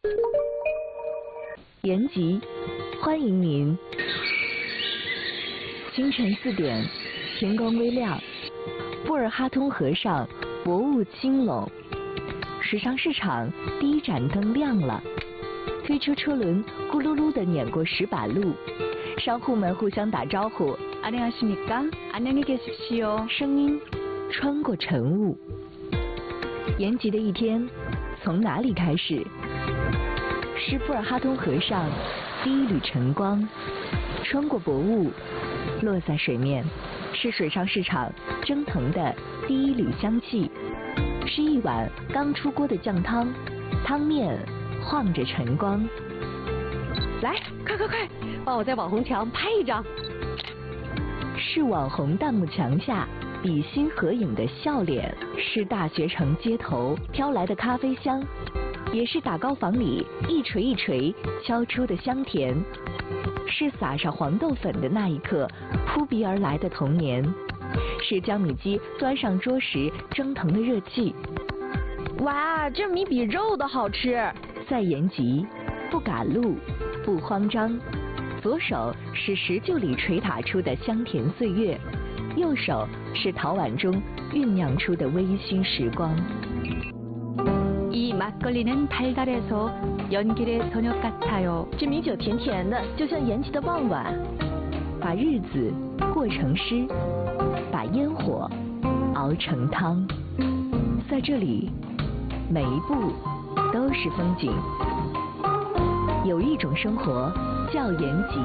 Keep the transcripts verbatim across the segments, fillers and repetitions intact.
延吉，欢迎您。清晨四点，天光微亮，布尔哈通河上薄雾轻拢，时尚市场第一盏灯亮了，推车车轮咕噜噜地碾过石板路，商户们互相打招呼。안녕하십니까？안녕히계십시오。声音穿过晨雾。延吉的一天从哪里开始？是布尔哈通河上第一缕晨光，穿过薄雾，落在水面，是水上市场蒸腾的第一缕香气，是一碗刚出锅的酱汤，汤面晃着晨光。 来，快快快，帮我在网红墙拍一张。 是网红弹幕墙下比心合影的笑脸，是大学城街头飘来的咖啡香，也是打糕房里一锤一锤敲出的香甜，是撒上黄豆粉的那一刻扑鼻而来的童年，是江米鸡端上桌时蒸腾的热气。 哇，这米比肉的好吃！ 在延吉，不赶路，不慌张，左手是石臼里捶打出的香甜岁月，右手是陶碗中酝酿出的微醺时光。 이 막걸리는 달달해서 연길의 저녁 같아요。 这米酒甜甜的，就像延吉的傍晚。把日子过成诗，把烟火熬成汤。在这里，每一步都是风景。有一种生活叫延吉。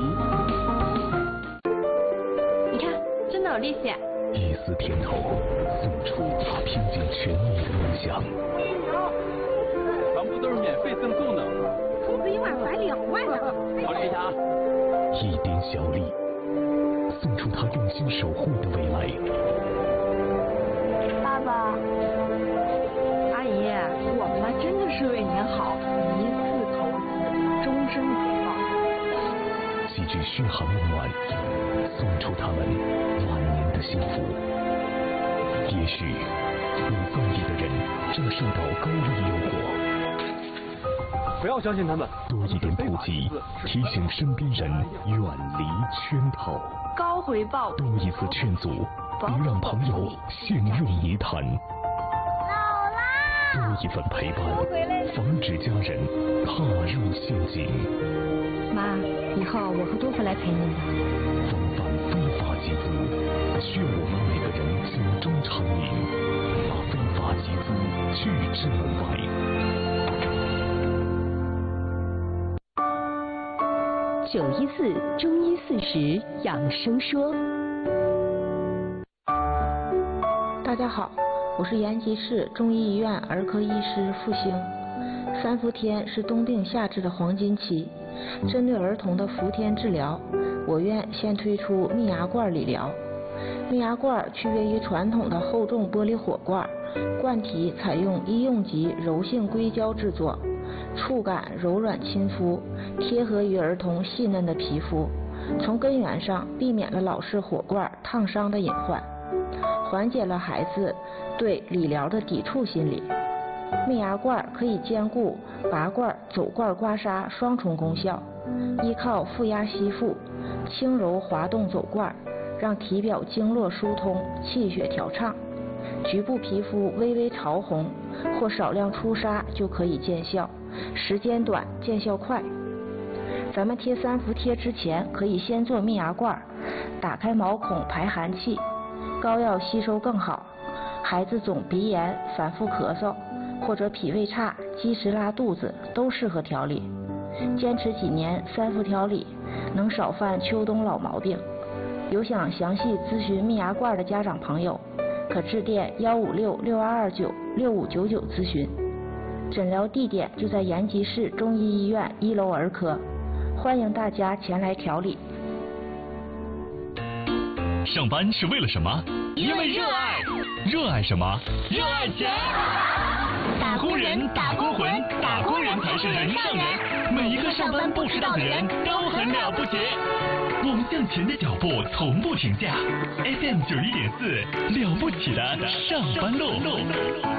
你看，真的有利息。 一丝甜头，送出他拼尽全力的梦想。 咱不都是免费赠送的？ 投资一万返两万呢！ 考虑一下啊。 一点小力，送出他用心守护的未来。 爸爸， 阿姨，我们呢真的是为您好，一次投资，终身回报。 细致嘘寒问暖，送出他们晚年的幸福。也许你在意的人正受到高利诱惑。 不要相信他们。 多一点普及，提醒身边人远离圈套。 高回报。 多一次劝阻，别让朋友陷入泥潭。 姥姥。 多一份陪伴，防止家人踏入陷阱。 妈，以后我会多回来陪您的。 防范非法集资，劝我们每个人警钟长鸣，把非法集资拒之门外。 九一四中医四十养生说。 大家好，我是延吉市中医医院儿科医师付兴。三伏天是冬病夏治的黄金期，针对儿童的伏天治疗，我院现推出蜜芽罐理疗。蜜芽罐区别于传统的厚重玻璃火罐，罐体采用医用级柔性硅胶制作，触感柔软亲肤，贴合于儿童细嫩的皮肤，从根源上避免了老式火罐烫伤的隐患，缓解了孩子对理疗的抵触心理。蜜芽罐可以兼顾拔罐、走罐刮痧双重功效，依靠负压吸附，轻柔滑动走罐，让体表经络疏通，气血调畅，局部皮肤微微潮红或少量出痧就可以见效，时间短，见效快。咱们贴三伏贴之前，可以先做蜜芽罐，打开毛孔排寒气，膏药吸收更好。孩子总鼻炎、反复咳嗽，或者脾胃差、积食拉肚子，都适合调理。坚持几年三伏调理，能少犯秋冬老毛病。有想详细咨询蜜芽罐的家长朋友，可致电幺五六六二二九六五九九咨询。诊疗地点就在延吉市中医医院一楼儿科，欢迎大家前来调理。 上班是为了什么？因为热爱。热爱什么？热爱钱。打工人，打工魂，打工人才是人上人。每一个上班不迟到的人都很了不起。我们向前的脚步从不停下。F M 九一点四，了不起的上班路。